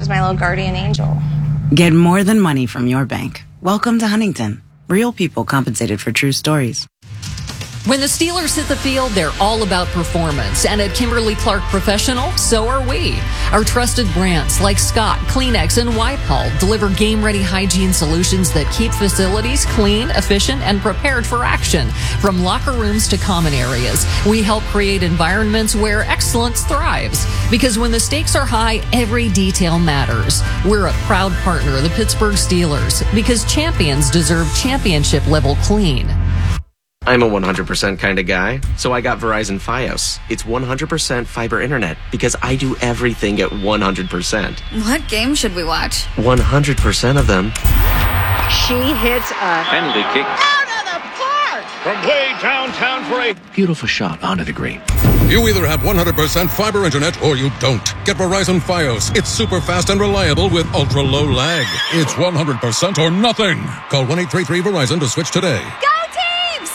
was my little guardian angel. Get more than money from your bank. Welcome to Huntington. Real people compensated for true stories. When the Steelers hit the field, they're all about performance. And at Kimberly-Clark Professional, so are we. Our trusted brands like Scott, Kleenex, and Whitehall deliver game-ready hygiene solutions that keep facilities clean, efficient, and prepared for action. From locker rooms to common areas, we help create environments where excellence thrives. Because when the stakes are high, every detail matters. We're a proud partner of the Pittsburgh Steelers because champions deserve championship-level clean. I'm a 100% kind of guy, so I got Verizon Fios. It's 100% fiber internet because I do everything at 100%. What game should we watch? 100% of them. She hits a penalty kick out of the park from way downtown for a beautiful shot onto the green. You either have 100% fiber internet or you don't. Get Verizon Fios. It's super fast and reliable with ultra low lag. It's 100% or nothing. Call 1-833-VERIZON to switch today. Go Teams!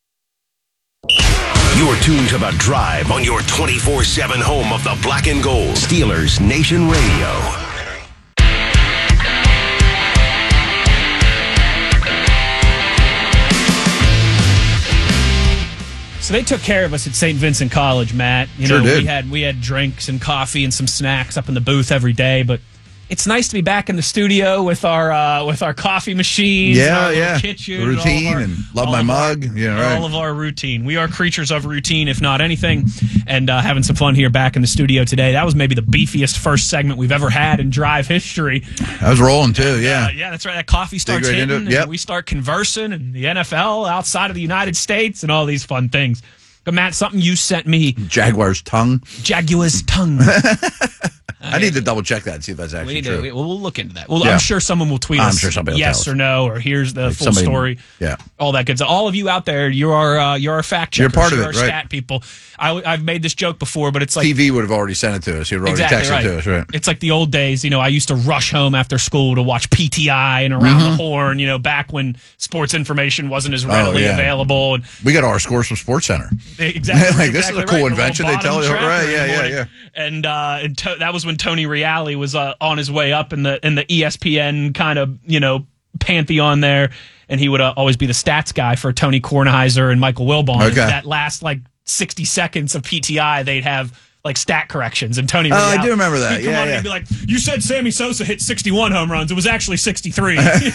You're tuned to The Drive on your 24/7 home of the Black and Gold. Steelers Nation Radio. So they took care of us at St. Vincent College, Matt. You know, we had drinks and coffee and some snacks up in the booth every day, but it's nice to be back in the studio with our coffee machines, our kitchen, routine, and love my mug. Yeah, right. All of our routine. We are creatures of routine, if not anything, and having some fun here back in the studio today. That was maybe the beefiest first segment we've ever had in Drive history. I was rolling too, yeah. Yeah, that's right. That coffee starts hitting, and we start conversing, and the NFL outside of the United States, and all these fun things. But Matt, something you sent me. Jaguar's tongue. I need to double check that and see if that's actually true. We'll look into that. Well, yeah. I'm sure someone will tweet us. I'm sure somebody will yes tell us. Or no, or here's the full story. Yeah, all that good stuff. All of you out there, you're our fact checkers. You're part of it, right? Stat people. I've made this joke before, but it's like TV would have already sent it to us. He would have already texted it to us, right? It's like the old days. You know, I used to rush home after school to watch PTI and Around the Horn. You know, back when sports information wasn't as readily available. And we got our scores from Sports Center. Exactly. This is a cool invention. They tell you, right? Yeah. And that was when Tony Reale was on his way up in the ESPN kind of pantheon there, and he would always be the stats guy for Tony Kornheiser and Michael Wilbon. Okay. And that last 60 seconds of PTI, they'd have stat corrections, and Tony. I do remember that. He'd come on and be like, "You said Sammy Sosa hit 61 home runs. It was actually 63."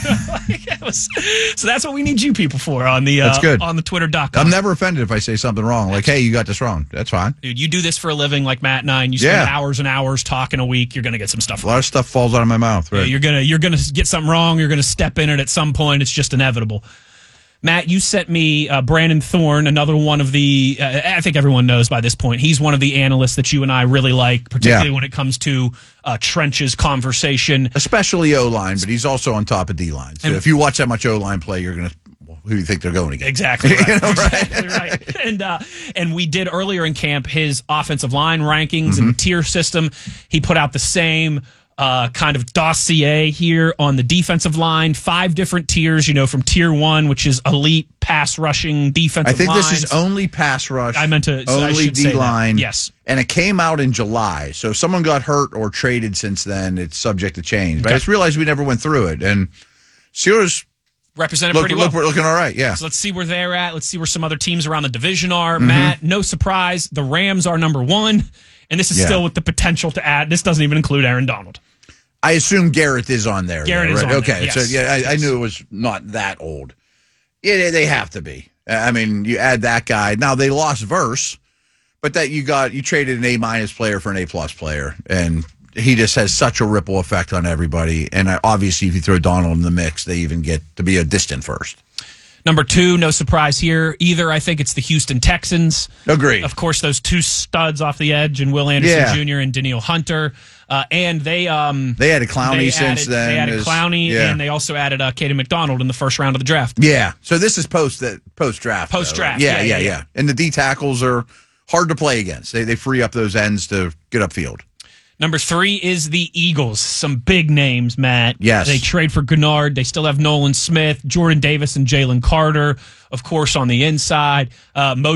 So that's what we need you people for on the on the Twitter.com. I'm never offended if I say something wrong. Like, hey, you got this wrong. That's fine. Dude, you do this for a living, like Matt and I, and you spend hours and hours talking a week. You're gonna get some stuff. A lot of stuff falls out of my mouth. Right? Yeah, you're gonna get something wrong. You're gonna step in it at some point. It's just inevitable. Matt, you sent me Brandon Thorne, another one of the, I think everyone knows by this point, he's one of the analysts that you and I really like, particularly when it comes to trenches conversation. Especially O-line, but he's also on top of D-line. So if you watch that much O-line play, you're going to, who do you think they're going against? Exactly right. Exactly right. And we did earlier in camp his offensive line rankings and tier system. He put out the same kind of dossier here on the defensive line, 5 different tiers, from tier 1, which is elite pass rushing defensive lines. I think this is only pass rush. I meant to only D-line. Yes. And it came out in July. So if someone got hurt or traded since then, it's subject to change. But I just realized we never went through it. And Steelers represented pretty well. We're looking all right, yeah. So let's see where they're at. Let's see where some other teams around the division are. Matt, no surprise, the Rams are number 1. And this is still with the potential to add. This doesn't even include Aaron Donald. I assume Garrett is on there. Garrett is on there. Okay, so I knew it was not that old. Yeah, they have to be. I mean, you add that guy. Now they lost Verse, but that you traded an A- player for an A+ player, and he just has such a ripple effect on everybody. And obviously, if you throw Donald in the mix, they even get to be a distant first. Number 2, no surprise here either. I think it's the Houston Texans. Agreed. Of course, those 2 studs off the edge, and Will Anderson Jr. and Daniil Hunter. And they added Clowney since then. They added Clowney, and they also added Caden McDonald in the first round of the draft. Yeah. So this is post-draft. Post-draft. Yeah. And the D tackles are hard to play against. They free up those ends to get upfield. Number 3 is the Eagles. Some big names, Matt. Yes. They trade for Gennard. They still have Nolan Smith, Jordan Davis, and Jalen Carter. Of course, on the inside, Moro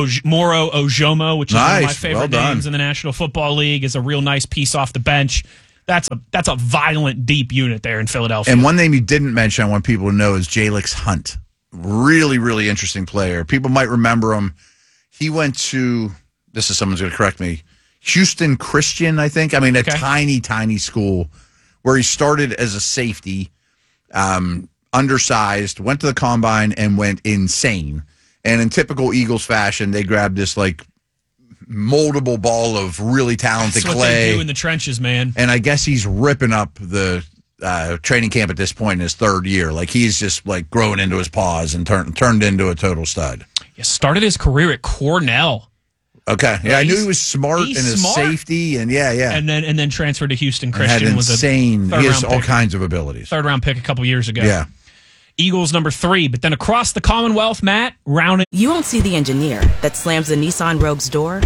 Ojomo, which is one of my favorite names in the National Football League, is a real nice piece off the bench. That's a violent, deep unit there in Philadelphia. And one name you didn't mention I want people to know is Jalix Hunt. Really, really interesting player. People might remember him. He went to, this is someone's going to correct me, Houston Christian, I think. I mean, a tiny, tiny school where he started as a safety, undersized, went to the combine and went insane. And in typical Eagles fashion, they grabbed this like moldable ball of really talented That's what clay. they do in the trenches, man. And I guess he's ripping up the training camp at this point in his third year. Like he's just like growing into his paws and turned into a total stud. He started his career at Cornell. Okay, yeah, I knew he was smart in his safety, and yeah, and then transferred to Houston Christian. Had was insane. He has all pick. kinds of abilities. Third round pick a couple years ago. Yeah. Eagles number 3, but then across the Commonwealth, Matt, rounding. You won't see the engineer that slams the Nissan Rogue's door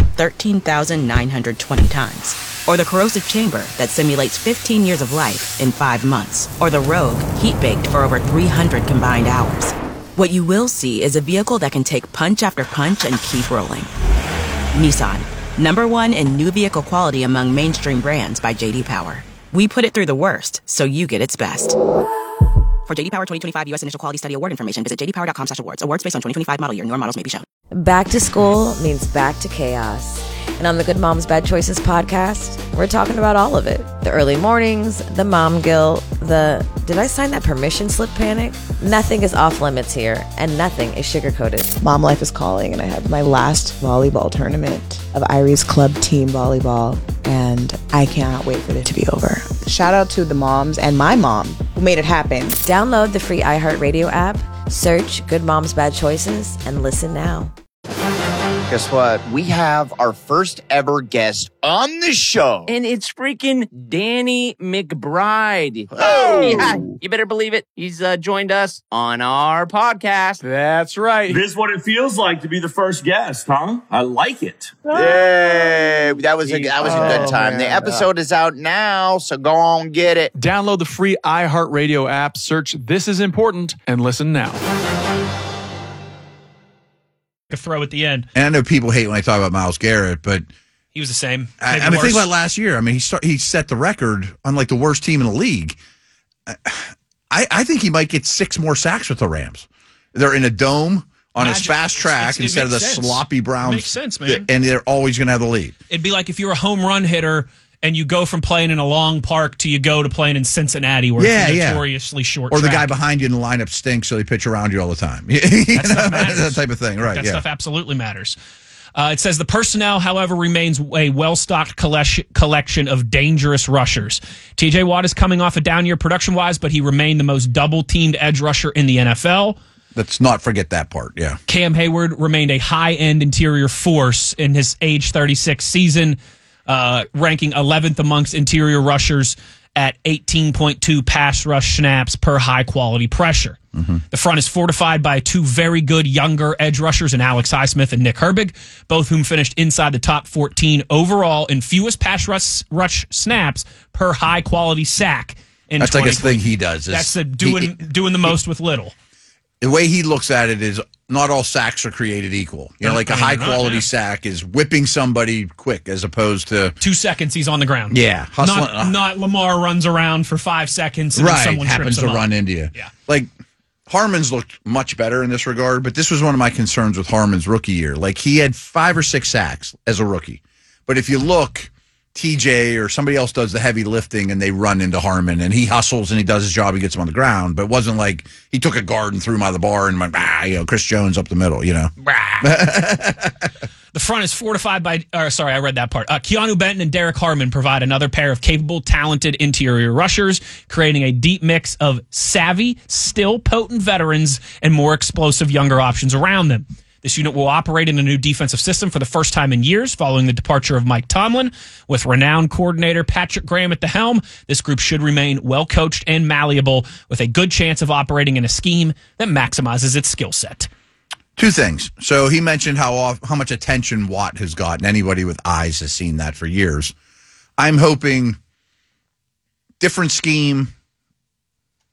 13,920 times. Or the corrosive chamber that simulates 15 years of life in 5 months. Or the Rogue heat-baked for over 300 combined hours. What you will see is a vehicle that can take punch after punch and keep rolling. Nissan, #1 in new vehicle quality among mainstream brands by J.D. Power. We put it through the worst, so you get its best. For J.D. Power 2025 U.S. Initial Quality Study Award information, visit jdpower.com/awards. Awards based on 2025 model year. Newer models may be shown. Back to school means back to chaos. And on the Good Moms Bad Choices podcast, we're talking about all of it. The early mornings, the mom guilt, the did I sign that permission slip panic? Nothing is off limits here, and nothing is sugar-coated. Mom life is calling, and I have my last volleyball tournament of Irie's club team volleyball, and I cannot wait for it to be over. Shout out to the moms and my mom who made it happen. Download the free iHeartRadio app, search Good Moms Bad Choices, and listen now. Guess what? We have our first ever guest on the show. And it's freaking Danny McBride. Oh! Yeah, you better believe it. He's joined us on our podcast. That's right. This is what it feels like to be the first guest, huh? I like it. Yay! That was a good time. Man. The episode is out now, so go on get it. Download the free iHeartRadio app, search This Is Important, and listen now. A throw at the end. And I know people hate when I talk about Myles Garrett, but he was the same. I mean, think about last year. I mean, he set the record on like the worst team in the league. I think he might get 6 more sacks with the Rams. They're in a dome on his fast track instead of the sloppy Browns. Makes sense, man. And they're always going to have the lead. It'd be like if you're a home run hitter and you go from playing in a long park to you go to playing in Cincinnati, where it's notoriously short. Or the track. guy behind you in the lineup stinks, so they pitch around you all the time. That type of thing, right? That stuff absolutely matters. It says the personnel, however, remains a well-stocked collection of dangerous rushers. T.J. Watt is coming off a down year production-wise, but he remained the most double-teamed edge rusher in the NFL. Let's not forget that part, yeah. Cam Hayward remained a high-end interior force in his age 36 season, ranking 11th amongst interior rushers at 18.2 pass rush snaps per high-quality pressure. Mm-hmm. The front is fortified by 2 very good younger edge rushers in Alex Highsmith and Nick Herbig, both whom finished inside the top 14 overall in fewest pass rush snaps per high-quality sack. That's like his thing he does. That's doing the most with little. The way he looks at it is not all sacks are created equal. You know, like a high-quality sack is whipping somebody quick as opposed to 2 seconds he's on the ground. Yeah. Not Lamar runs around for 5 seconds and then someone happens to run into you. Yeah. Like, Harmon's looked much better in this regard, but this was one of my concerns with Harmon's rookie year. Like, he had 5 or 6 sacks as a rookie. But if you look, TJ or somebody else does the heavy lifting and they run into Harmon and he hustles and he does his job, he gets him on the ground. But it wasn't like he took a guard and threw him out of the bar and went, Chris Jones up the middle, The front is fortified by, I read that part. Keanu Benton and Derek Harmon provide another pair of capable, talented interior rushers, creating a deep mix of savvy, still potent veterans and more explosive younger options around them. This unit will operate in a new defensive system for the first time in years following the departure of Mike Tomlin. With renowned coordinator Patrick Graham at the helm, this group should remain well-coached and malleable with a good chance of operating in a scheme that maximizes its skill set. 2 things. So he mentioned how much attention Watt has gotten. Anybody with eyes has seen that for years. I'm hoping different scheme,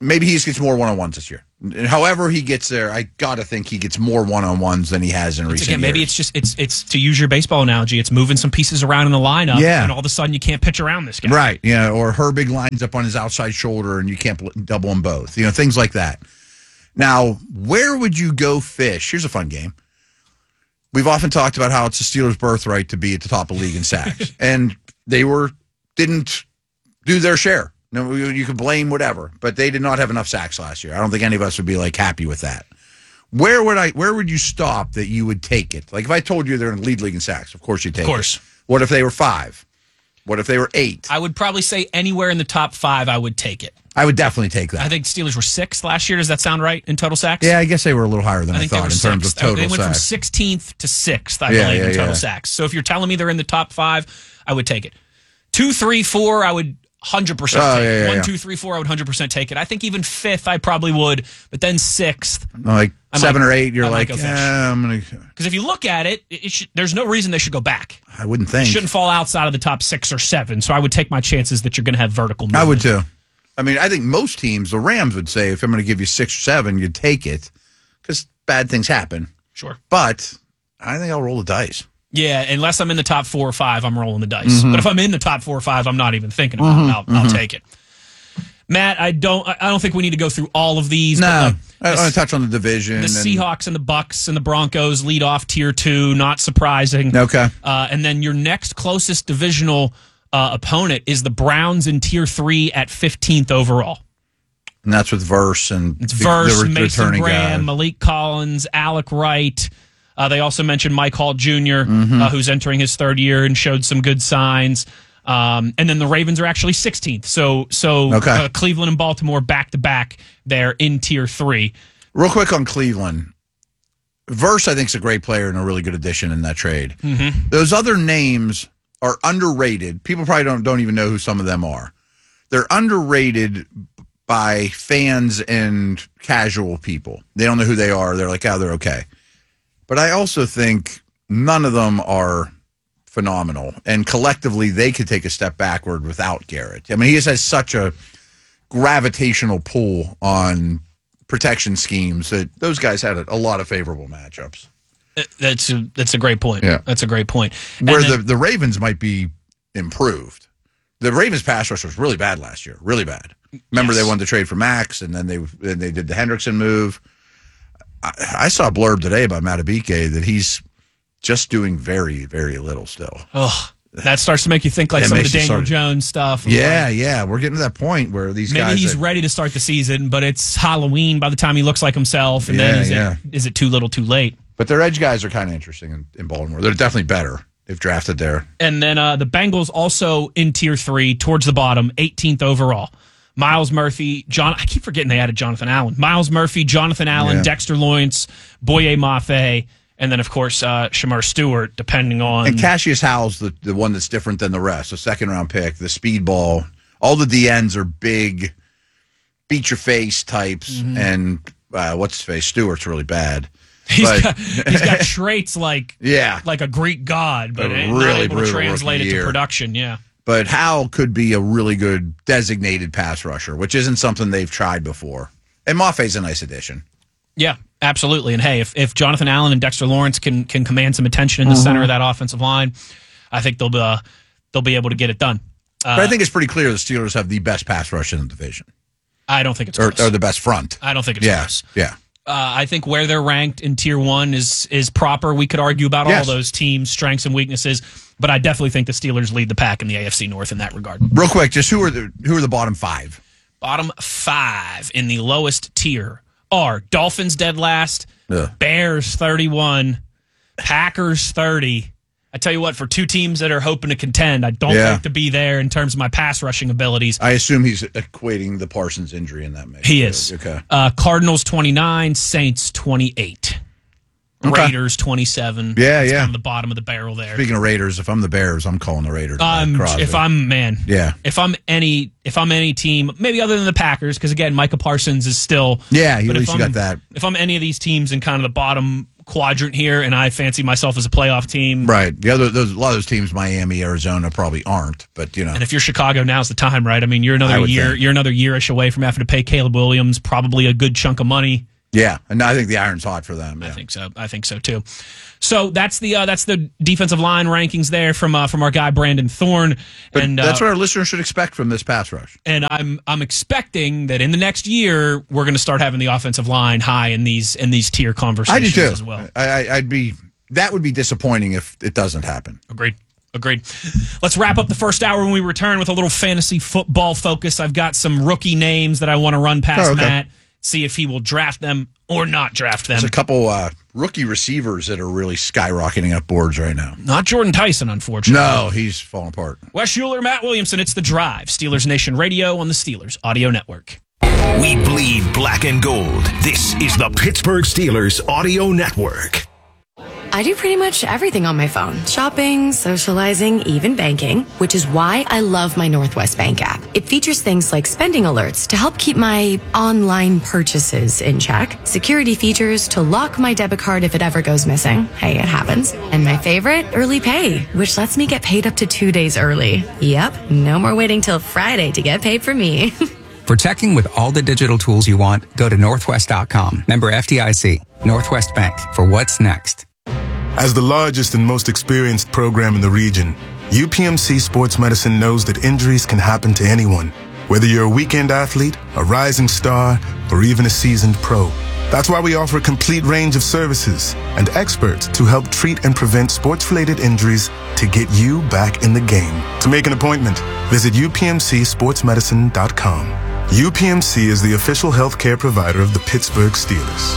maybe he gets more one-on-ones this year. And however he gets there, I got to think he gets more one-on-ones than he has in recent years. Maybe it's to use your baseball analogy, it's moving some pieces around in the lineup, and all of a sudden you can't pitch around this guy. Right, yeah, or Herbig lines up on his outside shoulder and you can't double them both. Things like that. Now, where would you go fish? Here's a fun game. We've often talked about how it's the Steelers' birthright to be at the top of the league in sacks, and they didn't do their share. No, you could blame whatever, but they did not have enough sacks last year. I don't think any of us would be happy with that. Where would you stop that you would take it? Like if I told you they're in the lead league in sacks, of course you'd take it. Of course. What if they were 5? What if they were 8? I would probably say anywhere in the top 5, I would take it. I would definitely take that. I think Steelers were 6th last year. Does that sound right in total sacks? Yeah, I guess they were a little higher than I thought in terms of total sacks. They went from 16th to 6th, I believe, in total sacks. So if you're telling me they're in the top 5, I would take it. 2, 3, 4, I would 100% take it. 1, 2, 3, 4, I would 100% take it. I think even 5th, I probably would, but then 6th. Like 7 or 8, you're like, I'm going to. Because if you look at it, there's no reason they should go back. I wouldn't think. It shouldn't fall outside of the top 6 or 7, so I would take my chances that you're going to have vertical movement. I would too. I mean, I think most teams, the Rams would say, if I'm going to give you 6 or 7, you'd take it because bad things happen. Sure. But I think I'll roll the dice. Yeah, unless I'm in the top 4 or 5, I'm rolling the dice. But if I'm in the top 4 or 5, I'm not even thinking about it. I'll take it. Matt, I don't think we need to go through all of these. No, I want to touch on the division. The Seahawks and the Bucks and the Broncos lead off tier 2, not surprising. Okay. And then your next closest divisional opponent is the Browns in tier 3 at 15th overall. And that's with Verse and it's Verse, Mason Graham, guy. Malik Collins, Alec Wright. They also mentioned Mike Hall Jr., who's entering his 3rd year and showed some good signs. And then the Ravens are actually 16th. So Cleveland and Baltimore back-to-back there in tier 3. Real quick on Cleveland. Verse, I think, is a great player and a really good addition in that trade. Those other names are underrated. People probably don't even know who some of them are. They're underrated by fans and casual people. They don't know who they are. They're like, they're okay. But I also think none of them are phenomenal. And collectively, they could take a step backward without Garrett. I mean, he just has such a gravitational pull on protection schemes that those guys had a lot of favorable matchups. That's a great point. Yeah. That's a great point. Where the Ravens might be improved. The Ravens pass rush was really bad last year. Really bad. Remember, they wanted to trade for Max, and then they did the Hendrickson move. I saw a blurb today about Matabike that he's just doing very, very little still. Oh, that starts to make you think like some of the Daniel Jones stuff. Yeah. We're getting to that point where these guys... Maybe he's ready to start the season, but it's Halloween by the time he looks like himself, and then is it too little too late? But their edge guys are kind of interesting in Baltimore. They're definitely better. They've drafted there. And then the Bengals also in tier 3, towards the bottom, 18th overall. Miles Murphy, I keep forgetting they added Jonathan Allen. Miles Murphy, Jonathan Allen, Dexter Lawrence, Boye Mafe, and then, of course, Shamar Stewart, depending on... And Cassius Howell's the one that's different than the rest. A second-round pick, the speedball. All the DNs are big, beat-your-face types, and what's-his-face? Stewart's really bad. He's got traits like a Greek god, but really not able to translate it to production, But Howell could be a really good designated pass rusher, which isn't something they've tried before. And Maffe's a nice addition. Yeah, absolutely. And hey, if Jonathan Allen and Dexter Lawrence can command some attention in the center of that offensive line, I think they'll be able to get it done. But I think it's pretty clear the Steelers have the best pass rush in the division. I don't think it's close. Or the best front. I don't think it's close. Yeah. I think where they're ranked in tier 1 is proper. We could argue about all those teams' strengths and weaknesses, but I definitely think the Steelers lead the pack in the AFC North in that regard. Real quick, just who are the bottom 5? Bottom 5 in the lowest tier are Dolphins dead last, Bears 31, Packers 30. I tell you what, for two teams that are hoping to contend, I don't think to be there in terms of my pass rushing abilities. I assume he's equating the Parsons injury in that mix. He is. Okay. Cardinals 29, Saints 28. Raiders 27. Yeah, Kind of the bottom of the barrel there. Speaking of Raiders, if I'm the Bears, I'm calling the Raiders. If I'm any team, maybe other than the Packers, because again, Micah Parsons is still. Yeah, at least you got that. If I'm any of these teams in kind of the bottom quadrant here, and I fancy myself as a playoff team. Right. A lot of those teams, Miami, Arizona, probably aren't. But and if you're Chicago, now's the time, right? I mean, you're another yearish away from having to pay Caleb Williams probably a good chunk of money. Yeah, and I think the iron's hot for them. Yeah. I think so too. So that's the defensive line rankings there from our guy Brandon Thorne. But and that's what our listeners should expect from this pass rush. And I'm expecting that in the next year we're going to start having the offensive line high in these tier conversations. I do too. As well. That would be disappointing if it doesn't happen. Agreed. Let's wrap up the first hour when we return with a little fantasy football focus. I've got some rookie names that I want to run past Matt. See if he will draft them or not draft them. There's a couple rookie receivers that are really skyrocketing up boards right now. Not Jordan Tyson, unfortunately. No, he's falling apart. Wes Schuler, Matt Williamson, it's The Drive. Steelers Nation Radio on the Steelers Audio Network. We bleed black and gold. This is the Pittsburgh Steelers Audio Network. I do pretty much everything on my phone. Shopping, socializing, even banking, which is why I love my Northwest Bank app. It features things like spending alerts to help keep my online purchases in check, security features to lock my debit card if it ever goes missing. Hey, it happens. And my favorite, early pay, which lets me get paid up to 2 days early. Yep, no more waiting till Friday to get paid for me. For checking with all the digital tools you want, go to northwest.com. Member FDIC. Northwest Bank. For what's next. As the largest and most experienced program in the region, UPMC Sports Medicine knows that injuries can happen to anyone, whether you're a weekend athlete, a rising star, or even a seasoned pro. That's why we offer a complete range of services and experts to help treat and prevent sports-related injuries to get you back in the game. To make an appointment, visit upmcsportsmedicine.com. UPMC is the official healthcare provider of the Pittsburgh Steelers.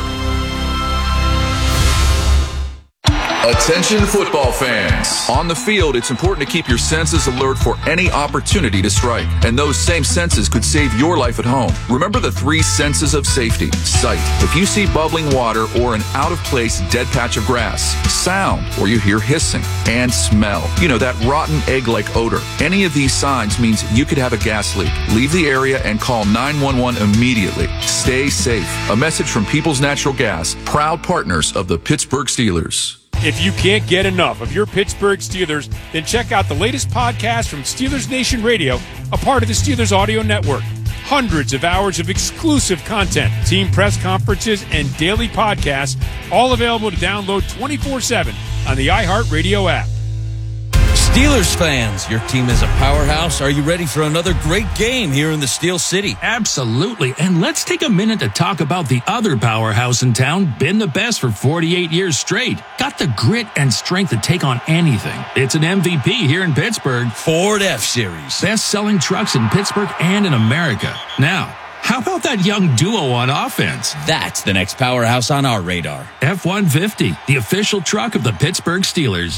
Attention football fans. On the field, it's important to keep your senses alert for any opportunity to strike. And those same senses could save your life at home. Remember the 3 senses of safety. Sight, if you see bubbling water or an out-of-place dead patch of grass. Sound, or you hear hissing. And smell, that rotten egg-like odor. Any of these signs means you could have a gas leak. Leave the area and call 911 immediately. Stay safe. A message from People's Natural Gas, proud partners of the Pittsburgh Steelers. If you can't get enough of your Pittsburgh Steelers, then check out the latest podcast from Steelers Nation Radio, a part of the Steelers Audio Network. Hundreds of hours of exclusive content, team press conferences, and daily podcasts, all available to download 24/7 on the iHeartRadio app. Steelers fans, your team is a powerhouse. Are you ready for another great game here in the Steel City? Absolutely. And let's take a minute to talk about the other powerhouse in town, been the best for 48 years straight. Got the grit and strength to take on anything. It's an MVP here in Pittsburgh. Ford F-Series. Best-selling trucks in Pittsburgh and in America. Now, how about that young duo on offense? That's the next powerhouse on our radar. F-150, the official truck of the Pittsburgh Steelers.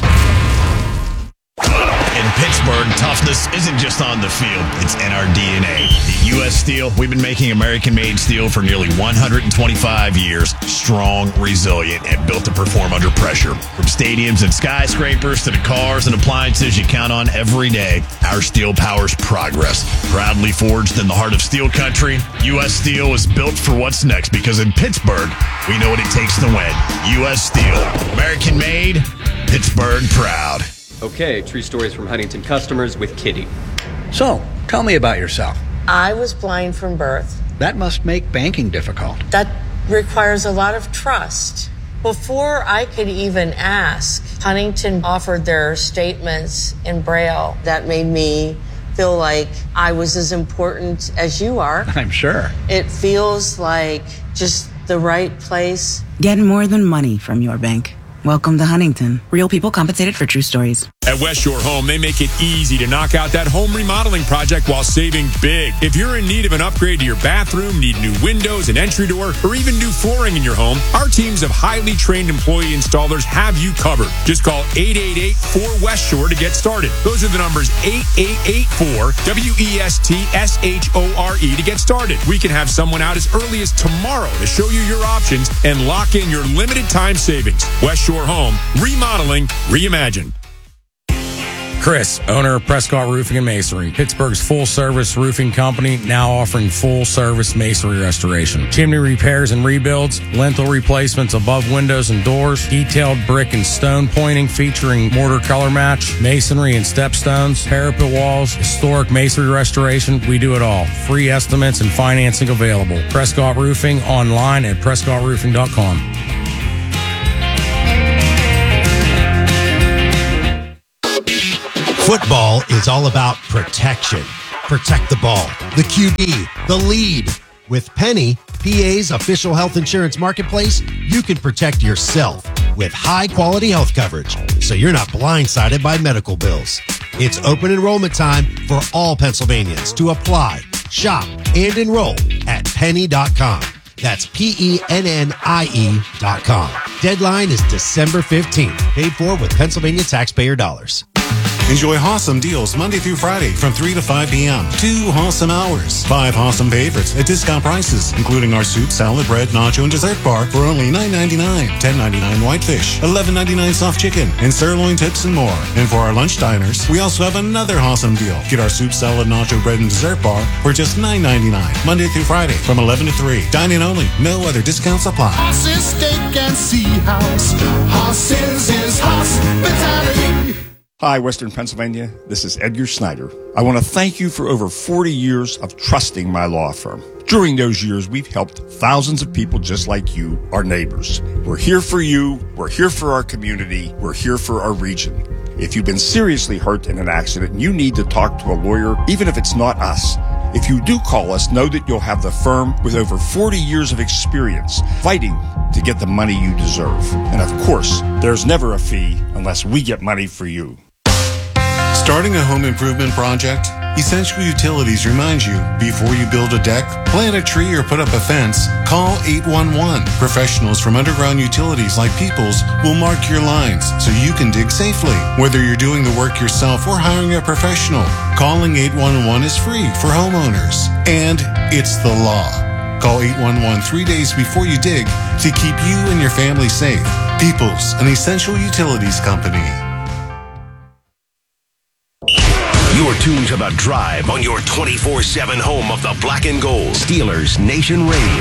In Pittsburgh, toughness isn't just on the field, it's in our DNA. At U.S. Steel, we've been making American-made steel for nearly 125 years, strong, resilient, and built to perform under pressure. From stadiums and skyscrapers to the cars and appliances you count on every day, our steel powers progress. Proudly forged in the heart of steel country, U.S. Steel is built for what's next because in Pittsburgh, we know what it takes to win. U.S. Steel, American-made, Pittsburgh proud. Okay, true stories from Huntington customers with Kitty. So, tell me about yourself. I was blind from birth. That must make banking difficult. That requires a lot of trust. Before I could even ask, Huntington offered their statements in Braille. That made me feel like I was as important as you are. I'm sure. It feels like just the right place. Get more than money from your bank. Welcome to Huntington. Real people compensated for true stories. At West Shore Home, they make it easy to knock out that home remodeling project while saving big. If you're in need of an upgrade to your bathroom, need new windows, an entry door, or even new flooring in your home, our teams of highly trained employee installers have you covered. Just call 888-4West Shore to get started. Those are the numbers 8884-WESTSHORE to get started. We can have someone out as early as tomorrow to show you your options and lock in your limited time savings. West Shore Home, remodeling, reimagined. Chris, owner of Prescott Roofing and Masonry, Pittsburgh's full-service roofing company, now offering full-service masonry restoration. Chimney repairs and rebuilds, lintel replacements above windows and doors, detailed brick and stone pointing featuring mortar color match, masonry and stepstones, parapet walls, historic masonry restoration. We do it all. Free estimates and financing available. Prescott Roofing online at prescottroofing.com. Football is all about protection. Protect the ball, the QB, the lead. With Penny, PA's official health insurance marketplace, you can protect yourself with high-quality health coverage, so you're not blindsided by medical bills. It's open enrollment time for all Pennsylvanians to apply, shop, and enroll at penny.com. That's PENNIE.com. Deadline is December 15th. Paid for with Pennsylvania taxpayer dollars. Enjoy awesome deals Monday through Friday from 3 to 5 p.m. 2 awesome hours. 5 awesome favorites at discount prices, including our soup, salad, bread, nacho, and dessert bar for only $9.99. $10.99 whitefish, $11.99 soft chicken, and sirloin tips and more. And for our lunch diners, we also have another awesome deal. Get our soup, salad, nacho, bread, and dessert bar for just $9.99. Monday through Friday from 11 to 3. Dine-in only. No other discounts apply. Horses, steak, and sea house. Horses is hospitality. Hi, Western Pennsylvania. This is Edgar Snyder. I want to thank you for over 40 years of trusting my law firm. During those years, we've helped thousands of people just like you, our neighbors. We're here for you. We're here for our community. We're here for our region. If you've been seriously hurt in an accident, you need to talk to a lawyer, even if it's not us. If you do call us, know that you'll have the firm with over 40 years of experience fighting to get the money you deserve. And of course, there's never a fee unless we get money for you. Starting a home improvement project? Essential Utilities reminds you, before you build a deck, plant a tree, or put up a fence, call 811. Professionals from Underground Utilities like Peoples will mark your lines so you can dig safely. Whether you're doing the work yourself or hiring a professional, calling 811 is free for homeowners. And it's the law. Call 811 3 days before you dig to keep you and your family safe. Peoples, an Essential Utilities company. You're tuned to The Drive on your 24/7 home of the Black and Gold. Steelers Nation Radio.